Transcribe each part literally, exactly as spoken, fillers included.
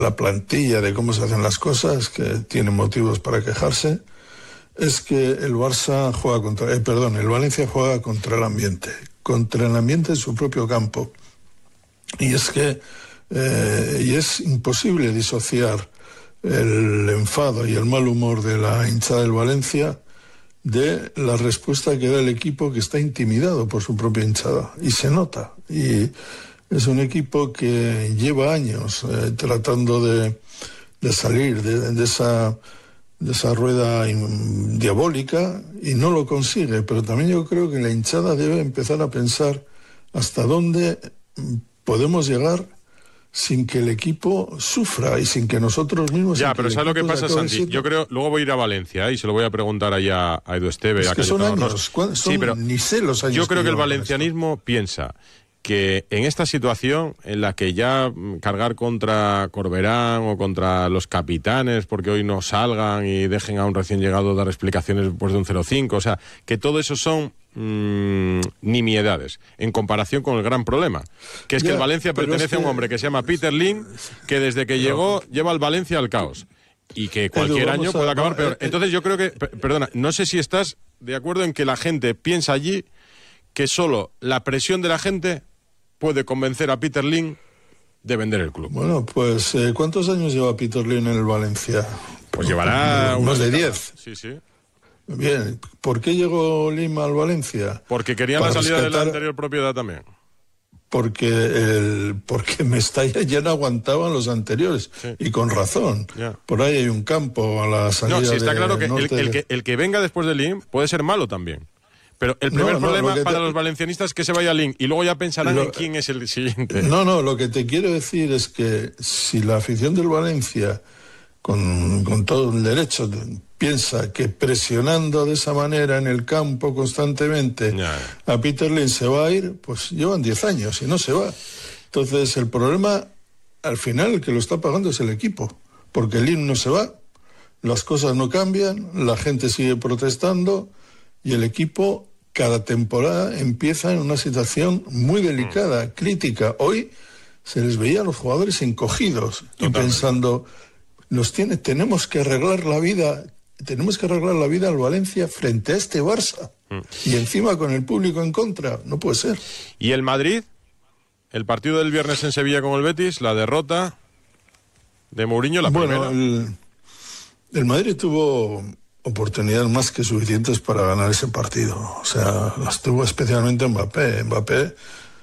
la plantilla, de cómo se hacen las cosas, que tiene motivos para quejarse, es que el Barça juega contra, eh, perdón, el Valencia juega contra el ambiente, contra el ambiente en su propio campo. Y es que eh, y es imposible disociar el enfado y el mal humor de la hinchada del Valencia de la respuesta que da el equipo, que está intimidado por su propia hinchada, y se nota. Y es un equipo que lleva años eh, tratando de, de salir de, de esa de esa rueda in, diabólica, y no lo consigue. Pero también yo creo que la hinchada debe empezar a pensar hasta dónde podemos llegar sin que el equipo sufra y sin que nosotros mismos... Ya, pero ¿sabes lo que pasa, Santi? Siendo... Yo creo, luego voy a ir a Valencia, ¿eh? Y se lo voy a preguntar allá a Edu Esteve. Es a que son años, son, sí, pero ni sé los años. Yo creo que, que el llevan valencianismo piensa que en esta situación en la que ya cargar contra Corberán o contra los capitanes porque hoy no salgan y dejen a un recién llegado dar explicaciones después de un cero cinco, o sea, que todo eso son mmm, nimiedades en comparación con el gran problema, que es ya, que el Valencia pertenece es que... a un hombre que se llama Peter Lim, que desde que llegó lleva al Valencia al caos y que cualquier Edu, año puede a... acabar peor. Entonces yo creo que, perdona, no sé si estás de acuerdo en que la gente piensa allí que solo la presión de la gente puede convencer a Peter Lim de vender el club. Bueno, pues eh, ¿cuántos años lleva Peter Lim en el Valencia? Pues llevará unos de diez. Sí, sí. Bien, ¿por qué llegó Lim al Valencia? Porque querían la salida rescatar... de la anterior propiedad también. Porque el porque Mestalla ya no aguantaban los anteriores, sí. Y con razón. Ya. Por ahí hay un campo a la salida. No, sí, está de claro que el, norte... el que el que venga después de Lim puede ser malo también. Pero el primer no, no, problema para te... los valencianistas es que se vaya Lim y luego ya pensarán lo... en quién es el siguiente. No, no, lo que te quiero decir es que si la afición del Valencia, con, con todo el derecho, piensa que presionando de esa manera en el campo constantemente ya. a Peter Lim se va a ir, pues llevan diez años y no se va. Entonces el problema, al final, el que lo está pagando es el equipo, porque Lim no se va, las cosas no cambian, la gente sigue protestando y el equipo cada temporada empieza en una situación muy delicada, mm. crítica. Hoy se les veía a los jugadores encogidos Totalmente. y pensando, nos tiene, tenemos que arreglar la vida, tenemos que arreglar la vida al Valencia frente a este Barça. Mm. Y encima con el público en contra, no puede ser. ¿Y el Madrid? El partido del viernes en Sevilla con el Betis, la derrota de Mourinho, la bueno, primera. El, el Madrid tuvo oportunidades más que suficientes para ganar ese partido. O sea, las tuvo especialmente Mbappé. Mbappé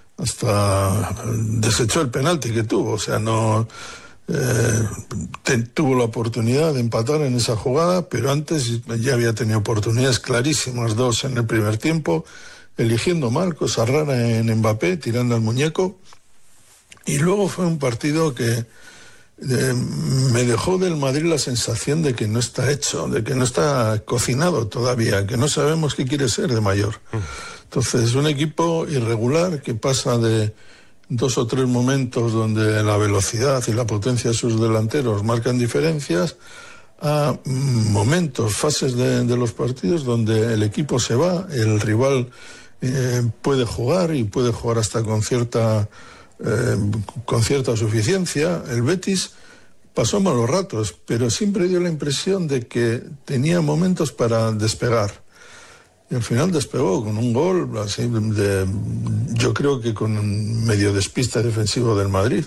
hasta desechó el penalti que tuvo. O sea, no eh, te, tuvo la oportunidad de empatar en esa jugada, pero antes ya había tenido oportunidades clarísimas, dos en el primer tiempo, eligiendo mal, cosa rara en Mbappé, tirando al muñeco. Y luego fue un partido que Eh, me dejó del Madrid la sensación de que no está hecho, de que no está cocinado todavía, que no sabemos qué quiere ser de mayor. Entonces, un equipo irregular que pasa de dos o tres momentos donde la velocidad y la potencia de sus delanteros marcan diferencias a momentos, fases de, de los partidos donde el equipo se va, el rival eh, puede jugar y puede jugar hasta con cierta Eh, con cierta suficiencia. El Betis pasó malos ratos, pero siempre dio la impresión de que tenía momentos para despegar. Y al final despegó con un gol, así de, yo creo que con un medio despiste defensivo del Madrid.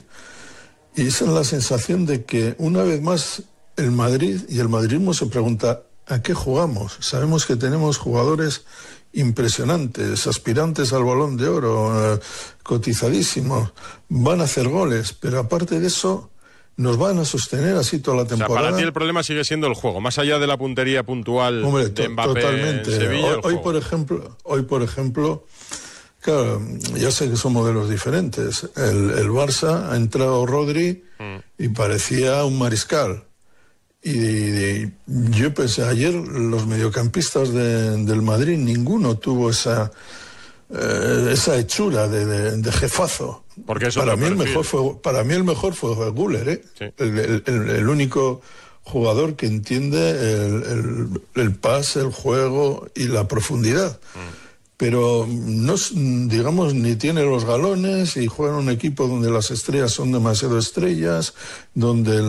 Y esa es la sensación de que una vez más el Madrid y el madridismo se pregunta ¿a qué jugamos? Sabemos que tenemos jugadores impresionantes, aspirantes al Balón de Oro, eh, cotizadísimos, van a hacer goles, pero aparte de eso nos van a sostener así toda la temporada. O sea, para ti el problema sigue siendo el juego, más allá de la puntería puntual. Hombre, de Mbappé totalmente. En Sevilla, hoy, hoy por ejemplo, hoy por ejemplo, claro, ya sé que son modelos diferentes. El, el Barça ha entrado Rodri mm. y parecía un mariscal. Y, y yo pensé, ayer los mediocampistas de, del Madrid, ninguno tuvo esa eh, esa hechura de, de, de jefazo. Porque eso para mí el mejor fue para mí el mejor fue Güler, ¿eh? Sí. el, el, el único jugador que entiende el, el, el pase, el juego y la profundidad. Mm. Pero no, digamos, ni tiene los galones y juega en un equipo donde las estrellas son demasiado estrellas, donde